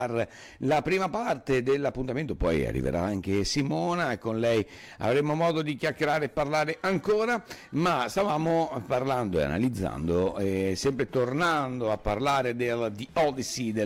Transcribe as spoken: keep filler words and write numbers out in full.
la prima parte dell'appuntamento, poi arriverà anche Simona e con lei avremo modo di chiacchierare e parlare ancora, ma stavamo parlando e analizzando, eh, sempre tornando a parlare del The Odyssey del